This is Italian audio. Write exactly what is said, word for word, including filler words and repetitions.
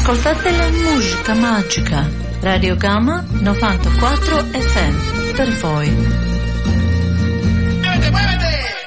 Ascoltate la musica magica. Radio Gamma novantaquattro F M. Per voi. ¡Muévete, muévete!